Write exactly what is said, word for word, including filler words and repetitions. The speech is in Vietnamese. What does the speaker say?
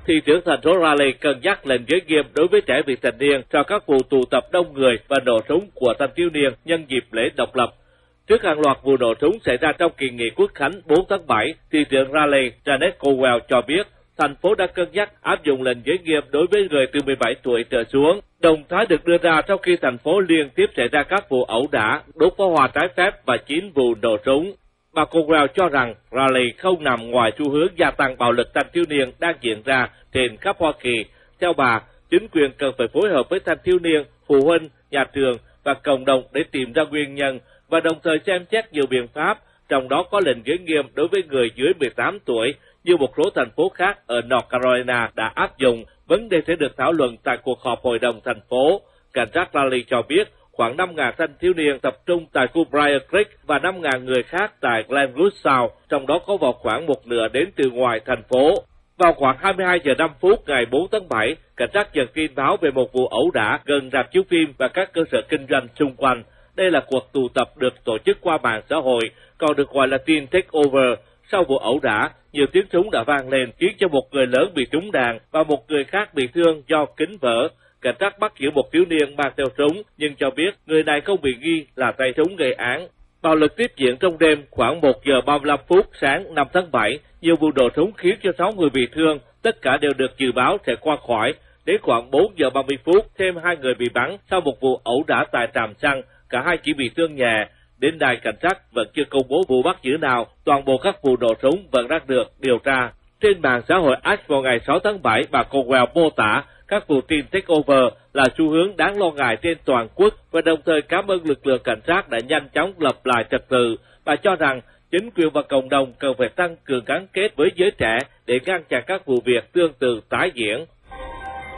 thị trưởng thành phố Raleigh cân nhắc lệnh giới nghiêm đối với trẻ vị thành niên sau các vụ tụ tập đông người và nổ súng của thanh thiếu niên nhân dịp lễ độc lập. Trước hàng loạt vụ nổ súng xảy ra trong kỳ nghỉ Quốc khánh bốn tháng bảy, thị trưởng Raleigh Janet Cowell cho biết thành phố đã cân nhắc áp dụng lệnh giới nghiêm đối với người từ mười bảy tuổi trở xuống. Động thái được đưa ra sau khi thành phố liên tiếp xảy ra các vụ ẩu đả, đốt pháo hoa trái phép và chín vụ nổ súng. Bà Cowell cho rằng Raleigh không nằm ngoài xu hướng gia tăng bạo lực thanh thiếu niên đang diễn ra trên khắp Hoa Kỳ. Theo bà, chính quyền cần phải phối hợp với thanh thiếu niên, phụ huynh, nhà trường và cộng đồng để tìm ra nguyên nhân và đồng thời xem xét nhiều biện pháp, trong đó có lệnh giới nghiêm đối với người dưới mười tám tuổi, như một số thành phố khác ở North Carolina đã áp dụng. Vấn đề sẽ được thảo luận tại cuộc họp hội đồng thành phố. Cảnh sát Raleigh cho biết khoảng năm nghìn thanh thiếu niên tập trung tại khu Briar Creek và năm nghìn người khác tại Glenwood South, trong đó có vào khoảng một nửa đến từ ngoài thành phố. Vào khoảng hai mươi hai giờ năm phút ngày bốn tháng bảy, cảnh sát nhận tin báo về một vụ ẩu đả gần rạp chiếu phim và các cơ sở kinh doanh xung quanh. Đây là cuộc tụ tập được tổ chức qua mạng xã hội, còn được gọi là Teen Takeover. Sau vụ ẩu đả, nhiều tiếng súng đã vang lên khiến cho một người lớn bị trúng đạn và một người khác bị thương do kính vỡ. Cảnh sát bắt giữ một thiếu niên mang theo súng, nhưng cho biết người này không bị nghi là tay súng gây án. Bạo lực tiếp diễn trong đêm. Khoảng một giờ ba mươi lăm phút sáng năm tháng bảy, nhiều vụ nổ súng khiến cho sáu người bị thương. Tất cả đều được dự báo sẽ qua khỏi. Đến khoảng bốn giờ ba mươi phút, thêm hai người bị bắn sau một vụ ẩu đả tại trạm xăng. Cả hai chỉ bị thương nhẹ. Đến nay, cảnh sát vẫn chưa công bố vụ bắt giữ nào. Toàn bộ các vụ nổ súng vẫn đang được điều tra. Trên mạng xã hội X vào ngày sáu tháng bảy, bà Cowell mô tả các vụ Teen Takeover là xu hướng đáng lo ngại trên toàn quốc và đồng thời cảm ơn lực lượng cảnh sát đã nhanh chóng lập lại trật tự. Bà cho rằng chính quyền và cộng đồng cần phải tăng cường gắn kết với giới trẻ để ngăn chặn các vụ việc tương tự tái diễn.